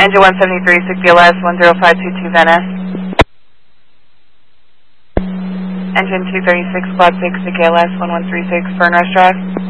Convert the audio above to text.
Engine 173, 6 BLS, 10522 Venice. Engine 236, Quad 6, 6 ALS, 1136, Fernrush Drive.